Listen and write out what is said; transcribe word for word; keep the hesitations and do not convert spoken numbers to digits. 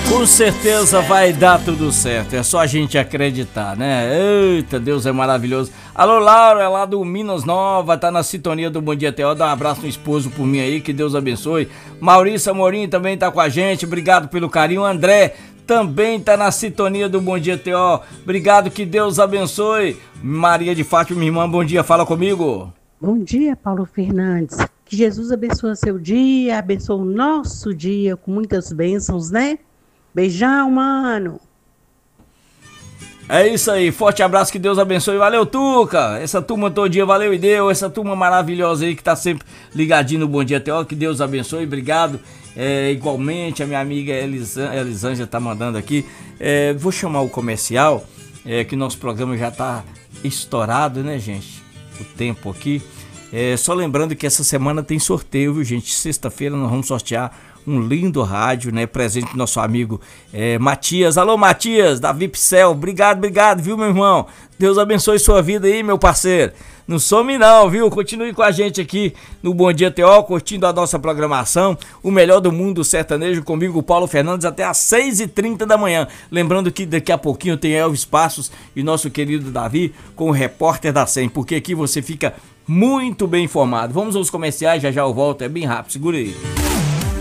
Com certeza vai dar tudo certo, é só a gente acreditar, né? Eita, Deus é maravilhoso. Alô, Laura, lá do Minas Nova, tá na sintonia do Bom Dia T O, dá um abraço no esposo por mim aí, que Deus abençoe. Maurício Amorim também tá com a gente, obrigado pelo carinho. André também tá na sintonia do Bom Dia T O, obrigado, que Deus abençoe. Maria de Fátima, minha irmã, bom dia, fala comigo. Bom dia, Paulo Fernandes. Que Jesus abençoe seu dia, abençoe o nosso dia com muitas bênçãos, né? Beijão, mano. É isso aí, forte abraço, que Deus abençoe. Valeu, Tuca, essa turma todo dia, valeu e deu, essa turma maravilhosa aí que tá sempre ligadinho no Bom Dia T O, que Deus abençoe, obrigado. É, igualmente, a minha amiga Elisan, Elisângela tá mandando aqui. É, vou chamar o comercial, é, que nosso programa já tá estourado, né, gente? O tempo aqui. É, só lembrando que essa semana tem sorteio, viu, gente? Sexta-feira nós vamos sortear um lindo rádio, né? Presente do nosso amigo é, Matias. Alô, Matias, da Vipcel. Obrigado, obrigado, viu, meu irmão? Deus abençoe sua vida aí, meu parceiro. Não some não, viu? Continue com a gente aqui no Bom Dia T O, curtindo a nossa programação, o melhor do mundo sertanejo, comigo, Paulo Fernandes, até às seis e trinta da manhã. Lembrando que daqui a pouquinho tem Elvis Passos e nosso querido Davi com o repórter da S E M, porque aqui você fica muito bem informado. Vamos aos comerciais, já já eu volto, é bem rápido, segura aí.